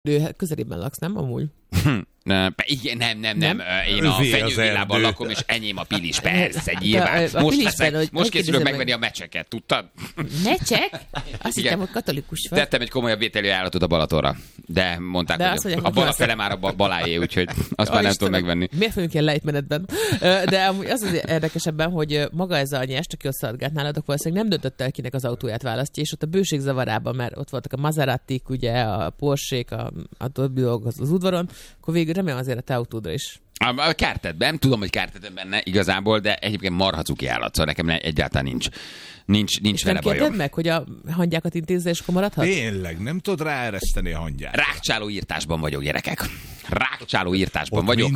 Közelében laksz, nem amúgy? Igen, nem. Én a Fenyővillában lakom, és enyém a Pilis, persze, nyilván. Most készülök megvenni a mecseket, tudtad? Mecsek? Azt hittem, hogy katolikus vagy. Tettem egy komolyabb vételű állatot a Balatonra, de mondták, de hogy a bal fele már a balájé, úgyhogy azt már nem tudom megvenni. Miért fogunk ilyen lejtmenetben? De amúgy az érdekesebben, hogy maga ez a nyest, aki ott szaladgált nálatok, valószínűleg nem döntött el, kinek az autóját választja, és ott a bőség zavarában, mert ott voltak a Maseratik, ugye, a Porsche-k, a többi az udvaron, akkor végül remélem azért a te autódra is. A kártedben, nem tudom, hogy kártedben benne igazából, de egyébként marha cuki állat, szóval nekem egyáltalán nincs vele bajom. Nem meg, hogy a hangyákat intézze, és akkor maradhat? Tényleg, nem tudod ráereszteni a hangyát. Rákcsáló írtásban vagyok, gyerekek. Rákcsáló írtásban ott vagyok.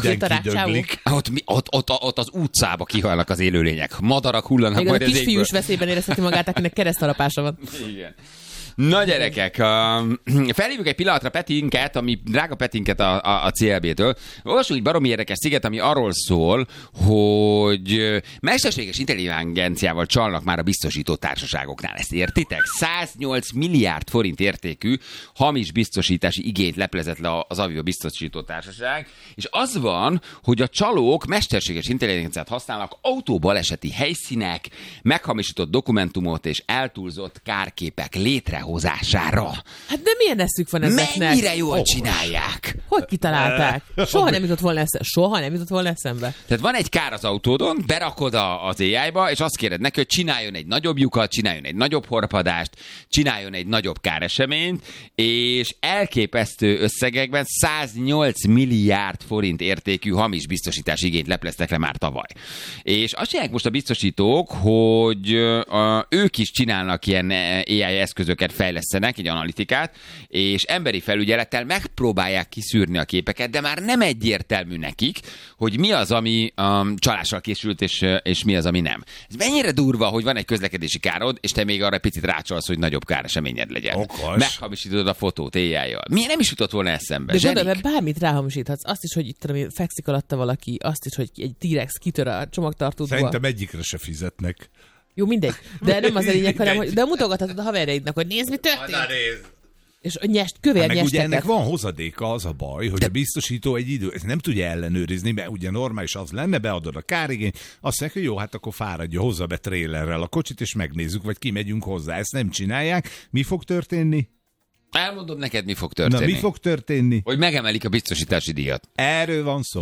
Ott az utcába kihalnak az élőlények. Madarak hullanak még majd az égből. A kisfiús veszélyben érezheti magát, akinek keresztharapása van. Igen. Na gyerekek, felhívjuk egy pillanatra Petinket, drága Petinket a CLB-től. Olvassuk egy baromi érdekes sziget, ami arról szól, hogy mesterséges intelligenciával csalnak már a biztosító társaságoknál. Ezt értitek? 108 milliárd forint értékű hamis biztosítási igényt leplezett le az Avio biztosító társaság, és az van, hogy a csalók mesterséges intelligenciát használnak autóbaleseti helyszínek, meghamisított dokumentumot és eltúlzott kárképek létrehozására. Hát de milyen eszük van ezeknek? Mennyire jól csinálják? Hogy kitalálták? Soha nem jutott volna eszembe. Tehát van egy kár az autódon, berakod az AI-ba, és azt kéred neki, hogy csináljon egy nagyobb lyukat, csináljon egy nagyobb horpadást, csináljon egy nagyobb káreseményt, és elképesztő összegekben 108 milliárd forint értékű hamis biztosítási igényt lepleztek le már tavaly. És azt csinálják most a biztosítók, hogy ők is csinálnak ilyen AI eszközöket, fejlesztenek, egy analitikát, és emberi felügyelettel megpróbálják kiszűrni a képeket, de már nem egyértelmű nekik, hogy mi az, ami csalással készült, és mi az, ami nem. Ez mennyire durva, hogy van egy közlekedési károd, és te még arra picit rácsolsz, hogy nagyobb káreseményed legyen. Okos. Meghamisítod a fotót AI-jal. Miért nem is jutott volna eszembe? De gondolom, mert bármit ráhamisíthatsz. Azt is, hogy itt fekszik alatta valaki, azt is, hogy egy T-rex kitör a csomagtartódból. Szerintem egyikre se fizetnek. Jó, mindegy. De nem az a lényeg, hanem, hogy de mutogathatod a haverjaidnak, hogy nézd, mi történt. És kövér meg nyesteket. ugye ennek van hozadéka, az a baj, hogy a biztosító egy idő, ezt nem tudja ellenőrizni, mert ugye normális az lenne, beadod a kárigényt, azt mondják, hogy jó, hát akkor fáradja, hozza be trélerrel a kocsit, és megnézzük, vagy kimegyünk hozzá. Ezt nem csinálják. Mi fog történni? Elmondom neked, mi fog történni. Na, mi fog történni? Hogy megemelik a biztosítási díjat. Erről van szó.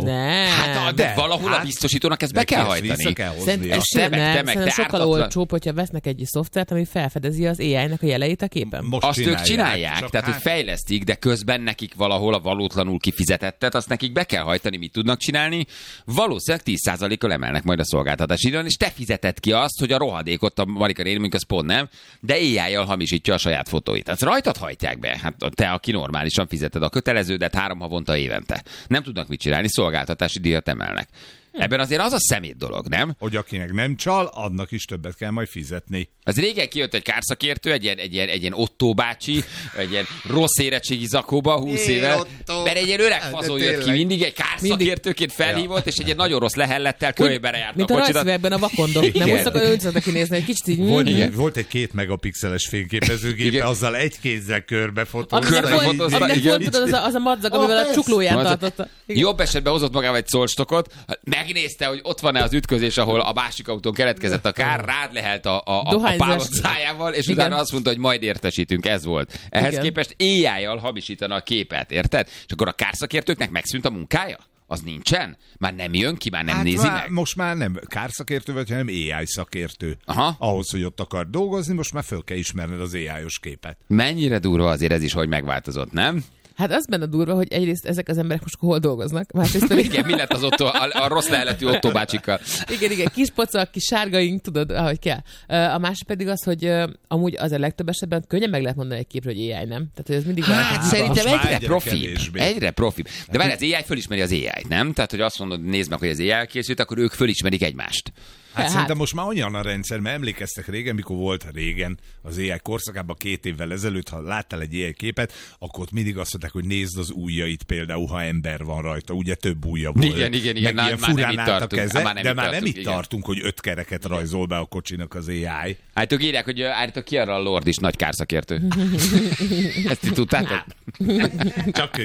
De valahol a biztosítónak ezt be kell hajtani. Vissza kell hozni. Szerintem sokkal olcsóbb, hogyha vesznek egy szoftvert, ami felfedezi az AI-nak a jeleit a képen. Azt ők csinálják, tehát hogy fejlesztik, de közben nekik valahol a valótlanul kifizetettet, azt nekik be kell hajtani, mit tudnak csinálni. Valószínűleg 10%-kal emelnek majd a szolgáltatási díjon, és te fizeted ki azt, hogy a rohadékot a Marika nénünk, az pont nem, de AI-jal hamisítja a saját fotóit. Tehát rajtad hajtják be. Hát te, aki normálisan fizeted a köteleződet 3 havonta évente. Nem tudnak mit csinálni, szolgáltatási díjat emelnek. Ebben azért az a szemét dolog, nem? Hogy akinek nem csal, annak is többet kell majd fizetni. Az régen kijött egy kárszakértő, egy ilyen Otto bácsi, egy ilyen rossz érettségi zakóba 20 éve, mert egy ilyen öreg fazon jött ki mindig, egy kárszakértőként felhívott, és egy ilyen nagyon rossz lehellettel kölyben járt a kocsidat. Mint a rajzszívekben a vakondok. Nem úgy szokott kinézni, egy kicsit így. Volt egy 2 megapixeles fényképezőgépe, azzal egy kézzel körbefotózta. Aminek volt az a madzag, amivel a csuklóját tartotta. Jobb esetben hozott magával egy szolstokot, megnézte, hogy ott van-e az ütközés, ahol a másik autón keletkezett a kár, rád lehelt a pálocájával, és utána azt mondta, hogy majd értesítünk, ez volt. Ehhez képest AI-jal hamisítana a képet, érted? És akkor a kárszakértőknek megszűnt a munkája? Az nincsen? Már nem jön ki, már nem nézi meg? Most már nem kárszakértő vagy, hanem AI szakértő. Aha. Ahhoz, hogy ott akar dolgozni, most már föl kell ismerned az AI-os képet. Mennyire durva azért ez is, hogy megváltozott, nem? Hát az benne durva, hogy egyrészt ezek az emberek most hol dolgoznak. Másrészt pedig... Igen, mi lett az Otto, a rossz leheletű Otto bácsikkal? Igen, kis pocak, kis sárgaink, tudod, ahogy kell. A másik pedig az, hogy amúgy az a legtöbb esetben könnyen meg lehet mondani egy képről, hogy AI, nem? Tehát, hogy ez mindig szerintem egyre profibb. De várj, az AI fölismeri az AI-t, nem? Tehát, hogy azt mondod, nézd meg, hogy az AI készült, akkor ők fölismerik egymást. Hát szerintem most már olyan a rendszer, mert emlékeztek régen, mikor volt régen az AI korszakában 2 évvel ezelőtt, ha láttál egy AI képet, akkor ott mindig azt mondták, hogy nézd az ujjait például, ha ember van rajta, ugye több ujja volt. Igen, meg már ilyen nem furán itt állt a tartunk. keze, de már nem itt igen. tartunk, hogy 5 kereket rajzol be a kocsinak az AI. Hát ők írják, hogy állítok ki arra a Lord is nagy kárszakértő. Ezt ti tudtátok? Csak